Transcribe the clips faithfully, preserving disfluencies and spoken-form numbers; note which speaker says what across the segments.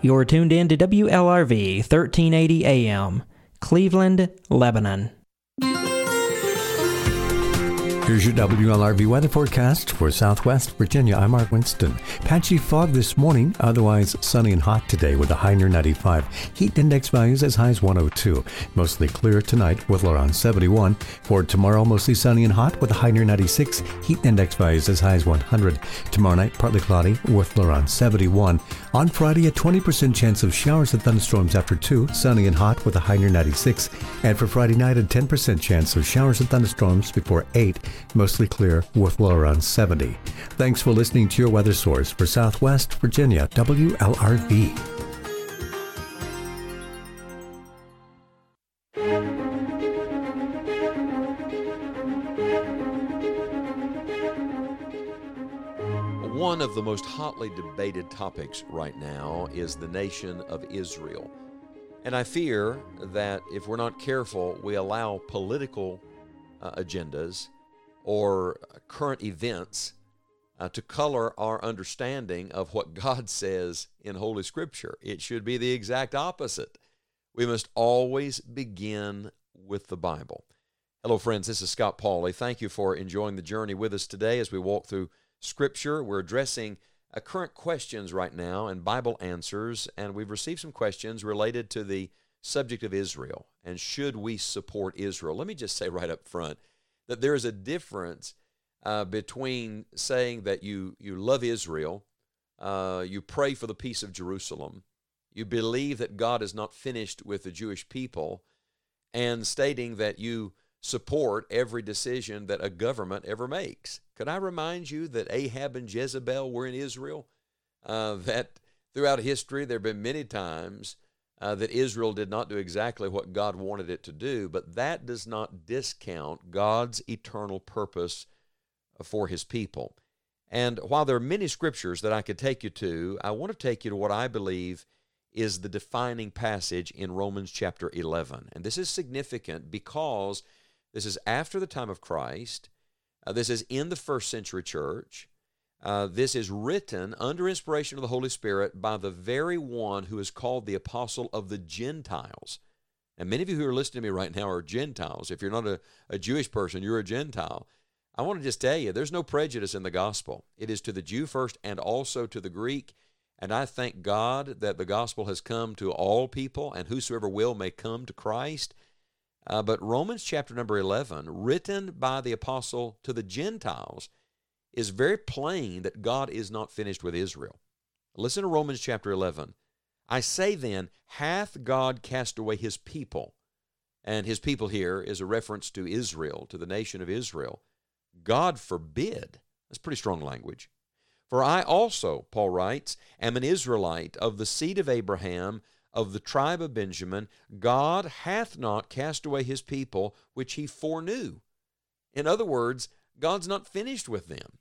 Speaker 1: You're tuned in to W L R V thirteen eighty A M, Cleveland, Lebanon.
Speaker 2: Here's your W L R V weather forecast for Southwest Virginia. I'm Mark Winston. Patchy fog this morning, otherwise sunny and hot today with a high near ninety-five. Heat index values as high as one oh two. Mostly clear tonight with around seventy-one. For tomorrow, mostly sunny and hot with a high near ninety-six. Heat index values as high as one hundred. Tomorrow night, partly cloudy with around seventy-one. On Friday, a twenty percent chance of showers and thunderstorms after two. Sunny and hot with a high near ninety-six. And for Friday night, a ten percent chance of showers and thunderstorms before eight. Mostly clear with low around seventy. Thanks for listening to your weather source for Southwest Virginia, W L R V.
Speaker 3: One of the most hotly debated topics right now is the nation of Israel. And I fear that if we're not careful, we allow political uh, agendas or current events uh, to color our understanding of what God says in Holy Scripture. It should be the exact opposite. We must always begin with the Bible. Hello, friends. This is Scott Pauley. Thank you for enjoying the journey with us today as we walk through Scripture. We're addressing uh, current questions right now and Bible answers, and we've received some questions related to the subject of Israel and should we support Israel. Let me just say right up front that there is a difference uh, between saying that you, you love Israel, uh, you pray for the peace of Jerusalem, you believe that God is not finished with the Jewish people, and stating that you support every decision that a government ever makes. Could I remind you that Ahab and Jezebel were in Israel? Uh, that throughout history there have been many times Uh, that Israel did not do exactly what God wanted it to do, but that does not discount God's eternal purpose for His people. And while there are many scriptures that I could take you to, I want to take you to what I believe is the defining passage in Romans chapter eleven. And this is significant because this is after the time of Christ. Uh, this is in the first century church. Uh, this is written under inspiration of the Holy Spirit by the very one who is called the apostle of the Gentiles. And many of you who are listening to me right now are Gentiles. If you're not a, a Jewish person, you're a Gentile. I want to just tell you, there's no prejudice in the gospel. It is to the Jew first and also to the Greek. And I thank God that the gospel has come to all people, and whosoever will may come to Christ. Uh, but Romans chapter number eleven, written by the apostle to the Gentiles, is very plain that God is not finished with Israel. Listen to Romans chapter eleven. I say then, hath God cast away His people? And His people here is a reference to Israel, to the nation of Israel. God forbid. That's pretty strong language. For I also, Paul writes, am an Israelite of the seed of Abraham, of the tribe of Benjamin. God hath not cast away His people, which He foreknew. In other words, God's not finished with them.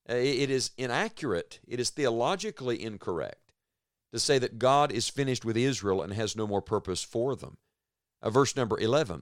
Speaker 3: It is inaccurate, it is theologically incorrect to say that God is finished with Israel and has no more purpose for them. Uh, verse number eleven,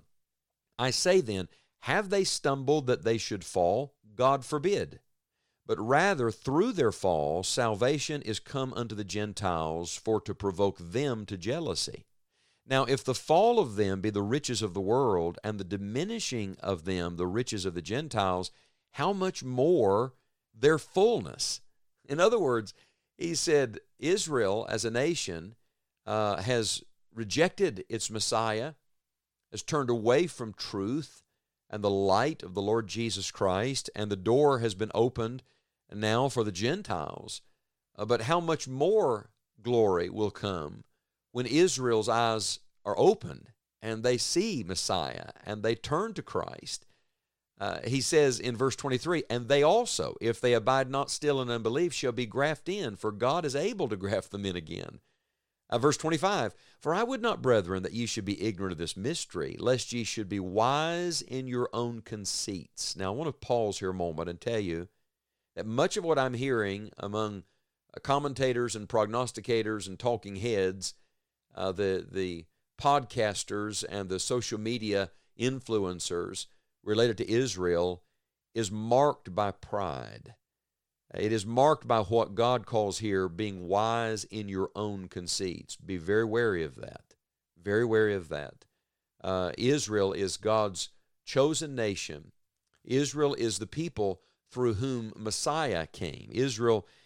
Speaker 3: I say then, have they stumbled that they should fall? God forbid. But rather through their fall, salvation is come unto the Gentiles for to provoke them to jealousy. Now if the fall of them be the riches of the world, and the diminishing of them the riches of the Gentiles, how much more their fullness? In other words, he said Israel as a nation uh, has rejected its Messiah, has turned away from truth and the light of the Lord Jesus Christ, and the door has been opened now for the Gentiles. Uh, but how much more glory will come when Israel's eyes are opened and they see Messiah and they turn to Christ? Uh, he says in verse twenty-three, and they also, if they abide not still in unbelief, shall be grafted in, for God is able to graft them in again. Uh, verse twenty-five, for I would not, brethren, that ye should be ignorant of this mystery, lest ye should be wise in your own conceits. Now, I want to pause here a moment and tell you that much of what I'm hearing among uh, commentators and prognosticators and talking heads, uh, the, the podcasters and the social media influencers related to Israel, is marked by pride. It is marked by what God calls here being wise in your own conceits. Be very wary of that. Very wary of that. Uh, Israel is God's chosen nation. Israel is the people through whom Messiah came. Israel